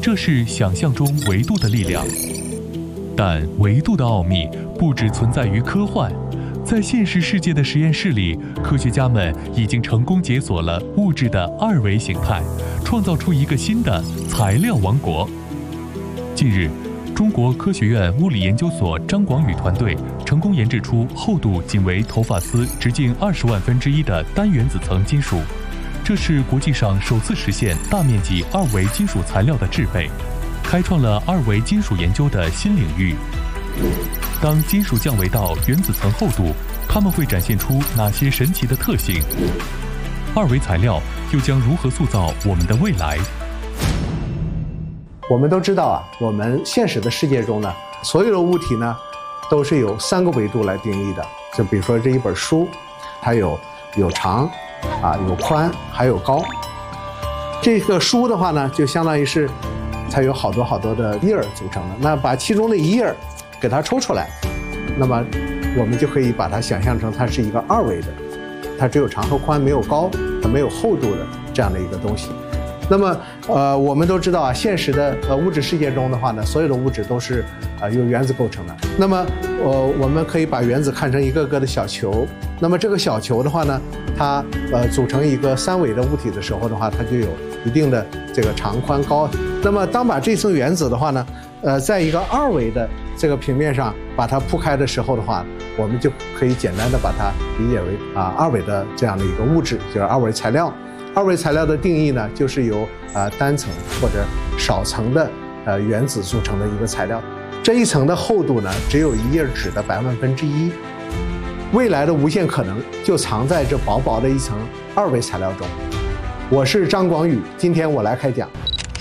这是想象中维度的力量。但维度的奥秘不只存在于科幻，在现实世界的实验室里，科学家们已经成功解锁了物质的二维形态，创造出一个新的材料王国。近日，中国科学院物理研究所张广宇团队成功研制出厚度仅为头发丝直径20万分之一的单原子层金属，这是国际上首次实现大面积二维金属材料的制备，开创了二维金属研究的新领域。当金属降维到原子层厚度，它们会展现出哪些神奇的特性？二维材料又将如何塑造我们的未来？ 我们都知道啊，我们现实的世界中呢，所有的物体呢，都是由3个维度来定义的。就比如说这一本书，它有长，有宽，还有高。这个书的话呢，就相当于是它有好多的页儿组成的。那把其中的一页给它抽出来，那么我们就可以把它想象成它是一个2维的，它只有长和宽，没有高，它没有厚度的这样的一个东西。那么我们都知道啊，现实的物质世界中的话呢，所有的物质都是由原子构成的。那么我们可以把原子看成一个个的小球。那么这个小球的话呢，它组成一个3维的物体的时候的话，它就有一定的这个长宽高。那么当把这层原子的话呢，在一个2维的这个平面上把它铺开的时候的话，我们就可以简单的把它理解为2维的这样的一个物质，就是2维材料。2维材料的定义呢，就是由单层或者少层的原子组成的一个材料。这一层的厚度呢，只有一页纸的100万分之一。未来的无限可能就藏在这薄薄的一层2维材料中。我是张广宇，今天我来开讲。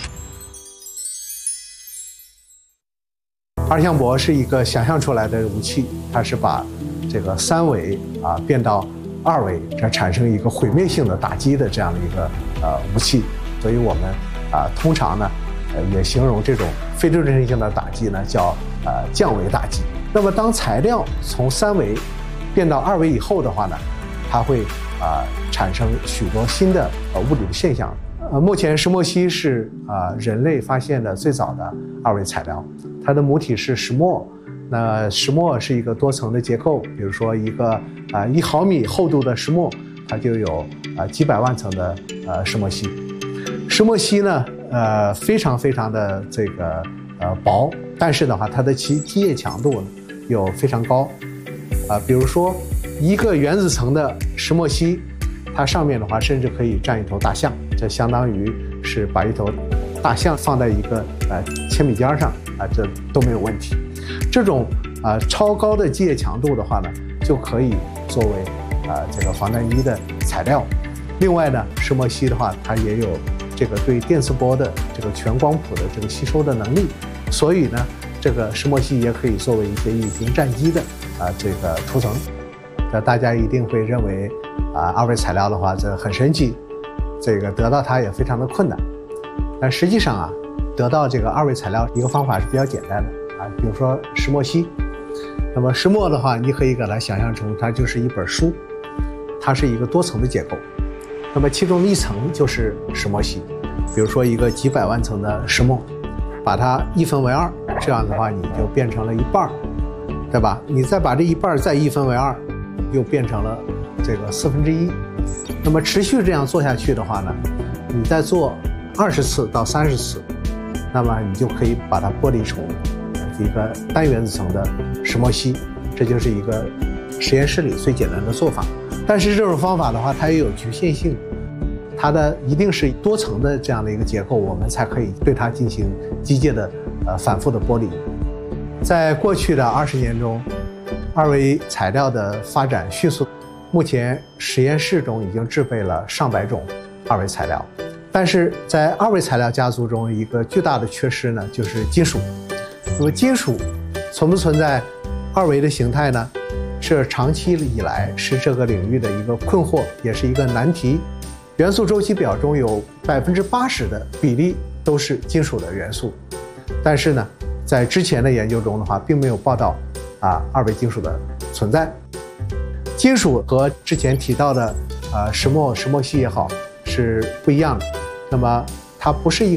二向箔是一个想象出来的武器，它是把这个3维变到2维，这产生一个毁灭性的打击的这样的一个武器。所以我们通常呢也形容这种非对称性的打击呢叫降维打击。那么当材料从3维变到2维以后的话呢，它会产生许多新的物理的现象。目前石墨烯是人类发现的最早的2维材料，它的母体是石墨。那石墨是一个多层的结构，比如说一个1毫米厚度的石墨，它就有几百万层的石墨烯。石墨烯呢非常的这个薄，但是的话它的其基液强度呢又非常高。比如说一个原子层的石墨烯，它上面的话甚至可以站一头大象，这相当于是把一头大象放在一个铅笔尖上这都没有问题。这种超高的基液强度的话呢，就可以作为这个防弹衣的材料。另外呢，石墨烯的话，它也有这个对电磁波的这个全光谱的这个吸收的能力，所以呢，这个石墨烯也可以作为一些隐形战机的这个涂层。那大家一定会认为2维材料的话，这很神奇，这个得到它也非常的困难。但实际上得到这个2维材料一个方法是比较简单的比如说石墨烯。那么石墨的话，你可以给它想象成它就是一本书，它是一个多层的结构。那么其中的一层就是石墨烯，比如说一个几百万层的石墨，把它1分为2，这样的话你就变成了一半，对吧？你再把这一半再1分为2，又变成了这个1/4。那么持续这样做下去的话呢，你再做20次到30次，那么你就可以把它剥离出一个单原子层的石墨烯。这就是一个实验室里最简单的做法。但是这种方法的话，它也有局限性，它的一定是多层的这样的一个结构，我们才可以对它进行机械的反复的剥离。在过去的20年中，2维材料的发展迅速，目前实验室中已经制备了上百种2维材料。但是在2维材料家族中，一个巨大的缺失呢，就是金属。那么金属存不存在2维的形态呢？这长期以来是这个领域的一个困惑，也是一个难题。元素周期表中有80%的比例都是金属的元素，但是呢，在之前的研究中的话，并没有报道2维金属的存在。金属和之前提到的石墨烯也好是不一样的。那么它不是一